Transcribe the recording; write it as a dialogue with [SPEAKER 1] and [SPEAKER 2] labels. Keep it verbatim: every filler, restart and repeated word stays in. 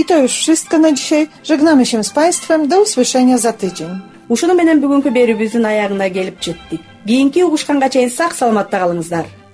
[SPEAKER 1] I to już wszystko na dzisiaj. Żegnamy się z Państwem. Do usłyszenia za tydzień.
[SPEAKER 2] Ушуну менен бүгүнкү берүүбүздүн аягына келип жеттик. Кийинки угушканга чейин сак саламатта калыңыздар.